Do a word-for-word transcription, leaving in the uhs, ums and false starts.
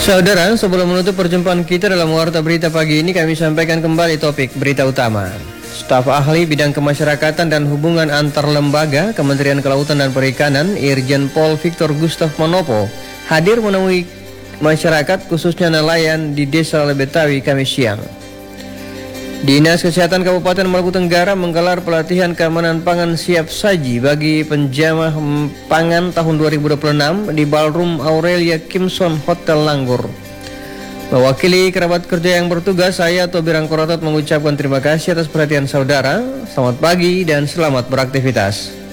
Saudara, sebelum menutup perjumpaan kita dalam Warta Berita pagi ini, kami sampaikan kembali topik berita utama. Staf ahli bidang kemasyarakatan dan hubungan antar lembaga Kementerian Kelautan dan Perikanan, Irjen Pol Victor Gustav Manopo, hadir menemui masyarakat khususnya nelayan di Desa Lebetawi Kamis siang. Dinas Kesehatan Kabupaten Maluku Tenggara menggelar pelatihan keamanan pangan siap saji bagi penjamah pangan tahun dua ribu dua puluh enam di Ballroom Aurelia Kimson Hotel Langgur. Mewakili kerabat kerja yang bertugas, saya Tobi Rangkorotot mengucapkan terima kasih atas perhatian saudara. Selamat pagi dan selamat beraktivitas.